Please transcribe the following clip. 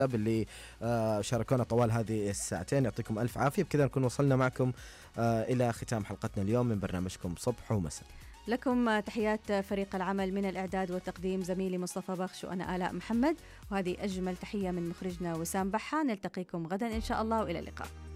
اللي شاركونا طوال هذه الساعتين. يعطيكم ألف عافية. بكذا نكون وصلنا معكم إلى ختام حلقتنا اليوم من برنامجكم صبح ومساء. لكم تحيات فريق العمل، من الإعداد والتقديم زميلي مصطفى بخش وأنا آلاء محمد، وهذه أجمل تحية من مخرجنا وسام بحة. نلتقيكم غدا إن شاء الله وإلى اللقاء.